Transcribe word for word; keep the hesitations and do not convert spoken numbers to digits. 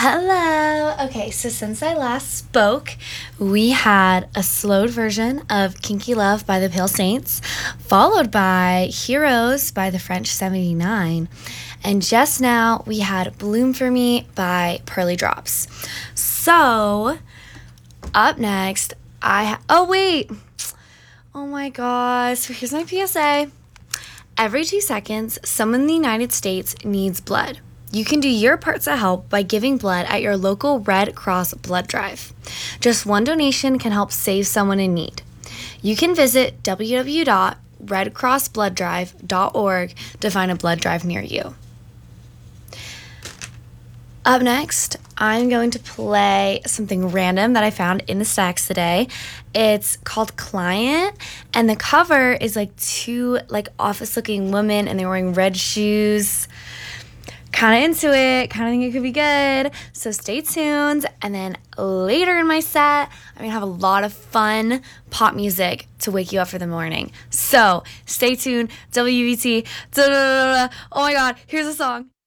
Hello. Okay, so since I last spoke, we had a slowed version of Kinky Love by the Pale Saints, followed by Heroes by the French seventy-nine, and just now we had Bloom for Me by Pearly Drops. So, up next, I ha- oh wait, oh my gosh, so here's my P S A. Every two seconds, someone in the United States needs blood. You can do your part to help by giving blood at your local Red Cross blood drive. Just one donation can help save someone in need. You can visit w w w dot red cross blood drive dot org to find a blood drive near you. Up next, I'm going to play something random that I found in the stacks today. It's called Client, and the cover is like two like office-looking women, and they're wearing red shoes. Kind of into it, kind of think it could be good. So stay tuned, and then later in my set, I'm gonna have a lot of fun pop music to wake you up for the morning. So stay tuned. W B T. Oh my God, here's a song.